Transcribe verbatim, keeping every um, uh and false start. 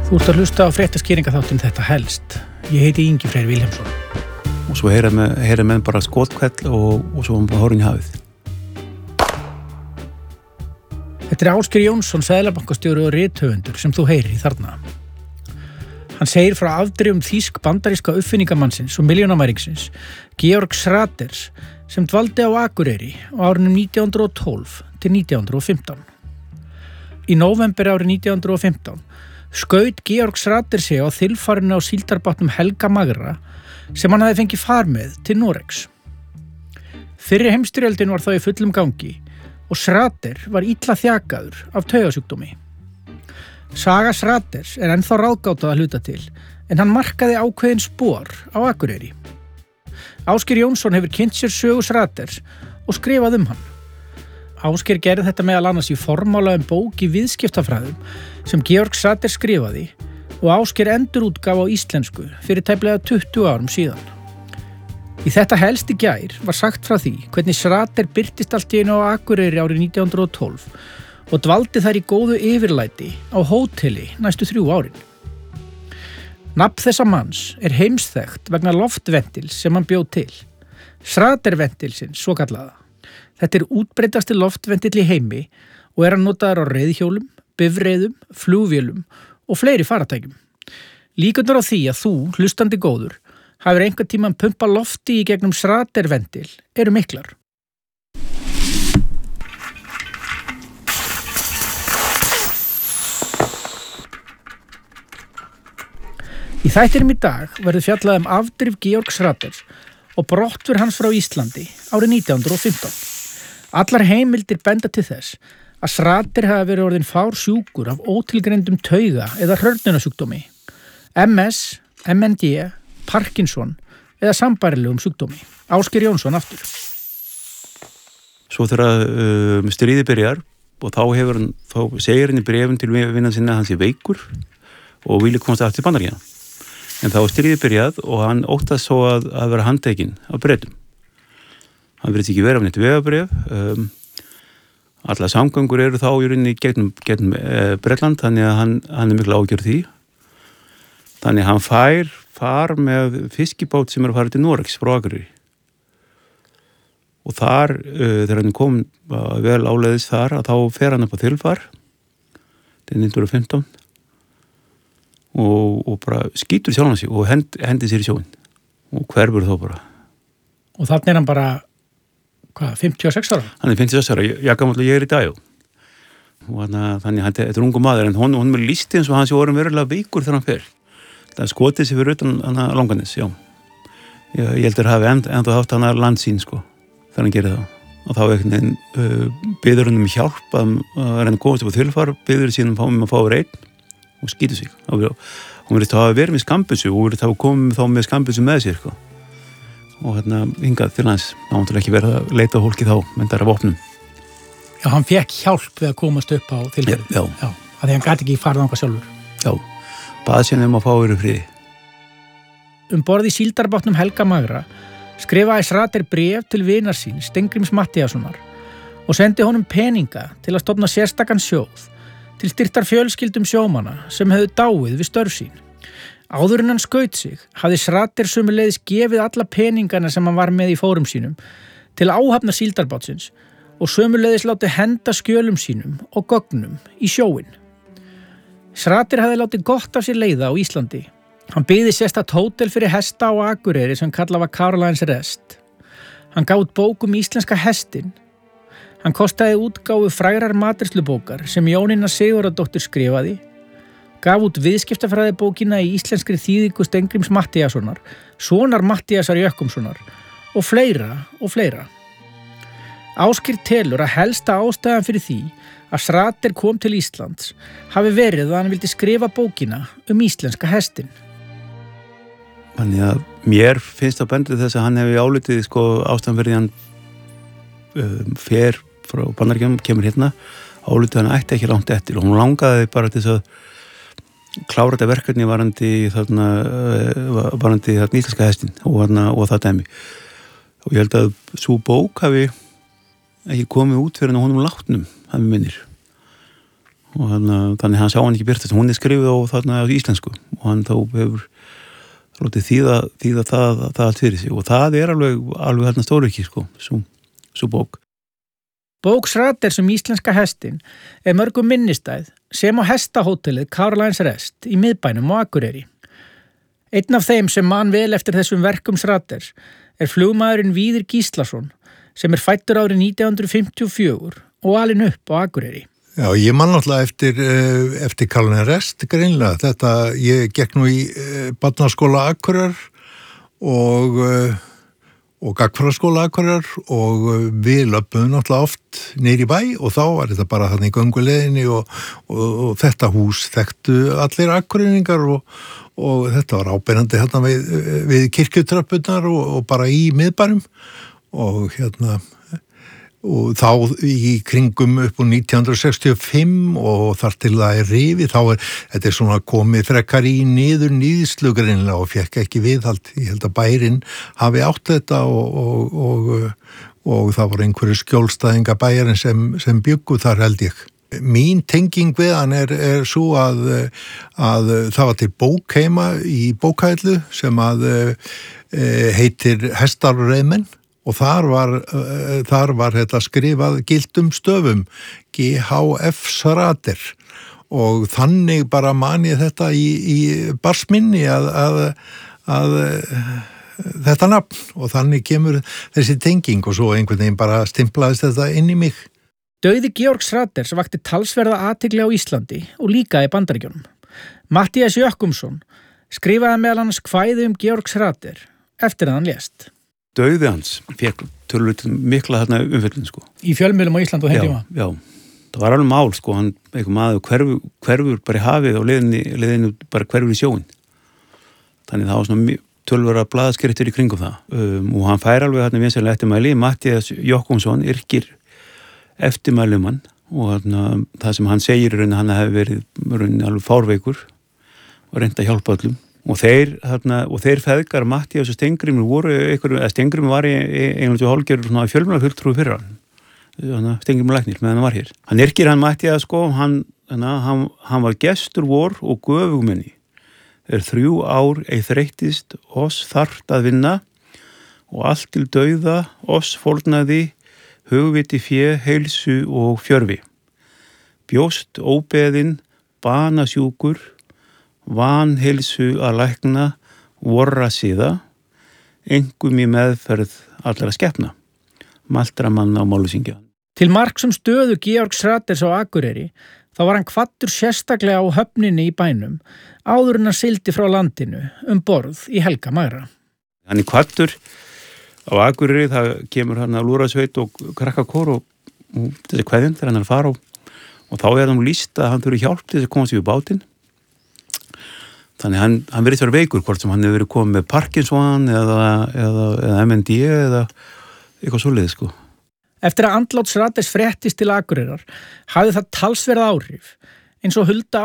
Þú ert að hlusta á fréttaskýringaþáttinn Þetta helst. Ég heiti Ingi Freyr Vilhelmsson. Og svo heyra með, heyra með bara skotkvell og, og svo horfinn í hafið. Þetta er Ásgeir Jónsson, seðlabankastjóri og rithöfundur sem þú heyrir í þarna. Hann segir frá afdrifum þýsk-bandaríska uppfinningamannsins og milljónamæringsins Georg Schraters sem dvaldi á Akureyri á árunum nítján hundruð og tólf til nítján hundruð og fimmtán. Í nóvember árið nítján hundruð og fimmtán skaut Georg Schraters sig á þilfarinu á síldarbátnum Helga Magra sem hann hafði fengið far með til Noregs. Fyrri heimsstyrjöldin var þá í fullum gangi og Schrater var illa þjakaður af taugasjúkdómi. Saga Schraters er ennþá ráðgátað að hluta til en hann markaði ákveðin spor á Akureyri. Ásgeir Jónsson hefur kynnt sér sögu Schraters og skrifað um hann. Ásgeir gerði þetta meðal annars í formála um bók í viðskiptafræðum sem Georg Schraters skrifaði og Ásgeir endurútgaf á íslensku fyrir tæplega tuttugu árum síðan. Í þetta helst í gær var sagt frá því hvernig Schrater birtist allt í einu á Akureyri árið nítján hundruð og tólf og dvaldi þar í góðu yfirlæti á hóteli næstu þrjú árin. Nafn þessa manns er heimsþekkt vegna loftventils sem hann bjó til. Schrater-ventilsins svokallaða. Þetta er útbreiddasti loftventil í heimi og er hann notaður á reiðhjólum, bifreiðum, flugvélum og fleiri faratækjum. Líkurnar á því að þú, hlustandi góður, hafir einhvern tímann pumpað lofti í gegnum Schrater-ventil eru miklar. Í þættinum í dag verður fjallað um afdrif Georg Schraters og brottför hans frá Íslandi árið nítján hundruð og fimmtán. Allar heimildir benda til þess að Schrater hafi verið orðinn fársjúkur af ótilgreindum tauga- eða hrörnunarsjúkdómi, M S, M N D, Parkinson eða sambærilegum sjúkdómi. Ásgeir Jónsson aftur. Svo þegar um, stríði byrjar og þá, hefur, þá segir hann í bréfum til vinnan sinna að hann sé veikur og vilja komast aftur til Bandaríkjanna. En þá stríði byrjað og hann óttast svo að, að vera handtekinn af Bretum. Hann verið ekki verið af neitt vegabréf. Um, Alla samgöngur eru þá í rauninni gegnum, gegnum e, Bretland, þannig að hann, hann er miklu ágjörð því. Þannig að hann fær far með fiskibát sem er að fara til Noregs frá Akureyri. Og þar, uh, þegar hann kom uh, vel áleiðis þar, að þá fer hann upp á þilfar til nítján hundruð og fimmtán og, og bara skýtur sjálfan sig og hend, hendi sér í sjóinn og hverfur þá bara. Og þannig er hann bara, hvað, fimmtíu og sex ára? Hann er fimmtíu og sex ára, ég gamall og ég er í dag. Og þannig að þetta er ungu maður, en hún, hún er lísti eins og hann sé orðin verulega veikur þegar hann fer. Það er skotið sér fyrir utan hann að Langanes, já. Ég, ég heldur hafi end, enda haft hann að landsýn, sko, þegar hann gerir það. Og þá ekkert uh, biður hann um hjálp að, að reyna að komast upp á þilfar, biður síðan um að fá reyn og skýtu sig. Og hún verið að hafa verið með skambissu og verið að hafa komið þá með skambissu með sér, sko. Og hérna hingað til hans, þá hann til ekki verið að leita hólki þá, mendar af vopnum. Já, hann fekk hjálp við að komast upp á þilfar. Já. Já, af því hann gat ekki farið þangað sjálfur. Já, bað sér um að fá yfir friði. Um borð í síldarbátnum Helga Magra skrifaði Schrater bréf til vinar sín, Steingríms Matthíassonar, og sendi honum peninga til að stofna sérstakan sjóð til styrktar fjölskyldum sjómanna sem hefðu dáið við störf sín. Áður en hann skaut sig hafði Schrater sömuleiðis gefið alla peningana sem hann var með í fórum sínum til áhafna síldarbátsins og sömuleiðis látið henda skjölum sínum og gögnum í sjóinn. Schrater hafði látið gott af sér leiða á Íslandi. Hann byggði sérstakt hótel fyrir hesta á Akureyri sem kallað var Carolines Rest. Hann gaf út bók um íslenska hestinn. Hann kostaði útgáfu frægrar matreiðslubókar sem Jónína Sigurðardóttir skrifaði, gaf út viðskiptafræðibókina í íslenskri þýðingu Steingríms Matthíassonar, sonar Matthíasar Jökkumssonar og fleira og fleira. Ásgeir telur að helsta ástæðan fyrir því að Schrater kom til Íslands hafi verið að hann vildi skrifa bókina um íslenska hestinn. Þannig að mér finnst það bendið þess að hann hefði álitið sko ástæðan fyrir hann um, fer frá Bandaríkjunum, kemur hérna, álitið hann ætti ekki langt eftir og hún langaði bara til þess að klára þetta verkefni varandi þarna, varandi þarna íslenska hestinn og, og það dæmi. Og ég held að svo bók hafi ekki komið út fyrir hann á honum látnum, það með minnir. og hann, þannig hann sá hann ekki byrtast, hún er skrifið á þarna á íslensku og hann þá hefur lótið þýða, þýða það, það allt fyrir sig og það er alveg, alveg hérna stóru ekki sko, svo, svo bók. Bók Schraders um íslenska hestin er mörgum minnistæð sem á hestahótelið Caroline Rest í miðbænum á Akureyri. Einn af þeim sem man vel eftir þessum verkum Schraders er flugmaðurinn Víðir Gíslason sem er fæddur árið nítján hundruð fimmtíu og fjögur og alinn upp á Akureyri. Já, ég man náttúrulega eftir, eftir Caroline Rest greinlega. Þetta, ég gekk nú í barnaskóla Akureyrar og, og gagnfræðaskóla Akureyrar og við löpum náttúrulega oft niður í bæ og þá var þetta bara þarna í gönguleiðinni og, og, og þetta hús þekktu allir akureyringar og, og þetta var áberandi hérna við, við kirkjutröppunar og, og bara í miðbænum og hérna og þá í kringum upp úr nítján hundruð sextíu og fimm og þar til það er rifið, þá er þetta er svona komið frekar í niður nýðslu greinlega og fekk ekki viðhald. Ég held að bærin hafi átt þetta og, og, og, og það voru einhverju skjólstæðinga bæjarinn sem, sem byggu þar held ég. Mín tenging við hann er, er svo að, að það var til bók heima í bókahillu sem að heitir Hestar og reiðmenn. Og þar var, uh, þar var þetta skrifað giltum stöfum, G H F Schrader og þannig bara man ég þetta í, í barsminni að, að, að uh, þetta nafn og þannig kemur þessi tenging og svo einhvern veginn bara stimplaðist þetta inn í mig. Dauði Georg Schraders vakti talsverða athygli á Íslandi og líka í Bandaríkjunum. Matthías Jochumsson skrifaði meðal annars kvæði um Georg Schrader eftir að hann lést. Dauði hans fekk tölvöld mikla þarna umfjöllun sko. Í fjölmiðlum á Ísland og heimtíma? Já, já, það var alveg mál sko, hann, einhver maður hverfur, hverfur bara í hafið og leiðinu, leiðinu bara hverfur í sjóin. Þannig það var svona tölvöra blaðaskrittur í kringum það. Um, og hann fær alveg þarna vinsanlega eftirmæli, Matthías Jochumsson yrkir eftirmælum hann og þarna, það sem hann segir er að hann hefði verið raun, alveg fárveikur og reyndi að hjálpa öllum. Og þeir, þarna, og þeir feðgar Matthías og Steingrímur voru einhverju, eða Steingrímur var í einhverju hálfgerður svona fjölmiðlafulltrúi fyrir hann. Steingrímur læknir, meðan hann var hér. Hann yrkir hann Matthías sko, hann, hann, hann var gestur vor og göfugmenni. Er þrjú ár ei þreyttist, oss þarft að vinna og allt til dauða, oss fórnaði, hugviti fjö, heilsu og fjörfi. Bjóst óbeðin, banasjúkur, vanheilsu að lækna, vorra síða, engum í meðferð allra skepna, maltramanna og málusingja. Til marks um stöðu Georg Schraders á Akureyri, þá var hann kvaddur sérstaklega á höfninni í bænum, áður en hann sigldi frá landinu um borð í Helgamagra. Hann er kvaddur á Akureyri, það kemur hann að lúrasveit og krakkakór og, og þessi kveðin þegar hann er að fara og, og þá er hann lýst að hann þurfi hjálp til þess að komast við bátinn. Þannig hann, hann verið þar veikur, hvort sem hann hefur verið komið með Parkinson eða, eða, eða M N D eða eitthvað svoleiðis sko. Eftir að andlát Schraders fréttist til Akureyrar hafði það talsverð áhrif, eins og Hulda